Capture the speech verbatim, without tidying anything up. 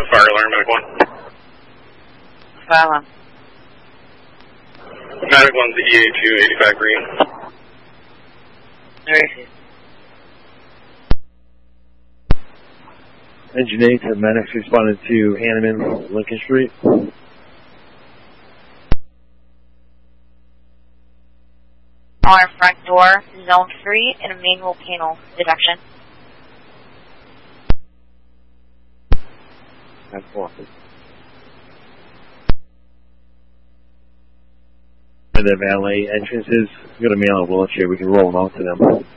fire alarm, Medic one. Fire alarm. Medic one's the E A two eighty-five green. There. Engine eight to medics responded to Hanneman, Lincoln Street. Our front door, zone three, and a manual panel deduction. That's four. And the valet entrances, we're going to mail a wheelchair, we can roll them out to them.